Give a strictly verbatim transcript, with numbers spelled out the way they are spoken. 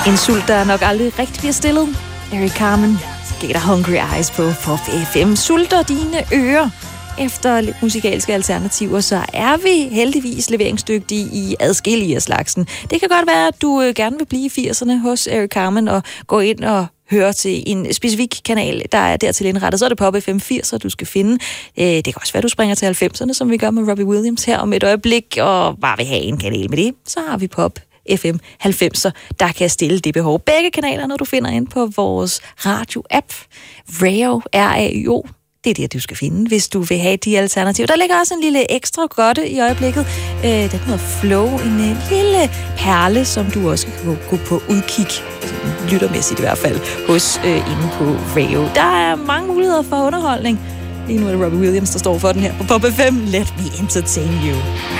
En sult, der nok aldrig rigtig bliver stillet. Eric Carmen gav dig Hungry Eyes på Pop F M. Sulter dine ører efter lidt musikalske alternativer, så er vi heldigvis leveringsdygtige i adskillige af slagsen. Det kan godt være, at du gerne vil blive i firserne hos Eric Carmen og gå ind og høre til en specifik kanal, der er dertil indrettet. Så er det Pop F M firser, du skal finde. Det kan også være, at du springer til halvfemserne, som vi gør med Robbie Williams her om et øjeblik, og bare vil have en kanal med det. Så har vi Pop F M halvfemser, der kan stille det behov. Begge kanaler, når du finder ind på vores radio-app. Rayo, R A Y O. Det er det, du skal finde, hvis du vil have de alternativer. Der ligger også en lille ekstra godte i øjeblikket. Øh, den hedder Flow, en øh, lille perle, som du også kan gå, gå på udkig, lyttermæssigt i hvert fald, hos øh, inde på Rayo. Der er mange muligheder for underholdning. Lige nu er det Robbie Williams, der står for den her på Pop F M. Let me entertain you.